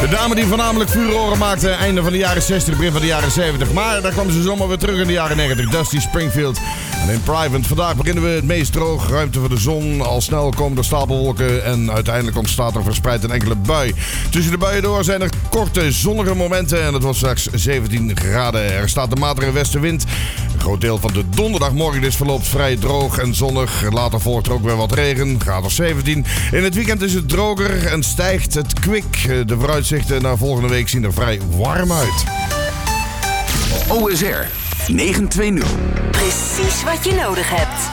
De dame die voornamelijk furoren maakte einde van de jaren 60, begin van de jaren 70. Maar daar kwam ze zomaar weer terug in de jaren 90. Dusty Springfield. En in Private. Vandaag beginnen we het meest droog. Ruimte voor de zon. Al snel komen er stapelwolken. En uiteindelijk ontstaat er verspreid een enkele bui. Tussen de buien door zijn er korte zonnige momenten. En het wordt straks 17 graden. Er staat een matige westenwind. Een groot deel van de donderdagmorgen dus verloopt vrij droog en zonnig. Later volgt er ook weer wat regen. Graad of 17. In het weekend is het droger en stijgt het kwik. De vooruitzichten naar volgende week zien er vrij warm uit. OSR 920. Precies wat je nodig hebt.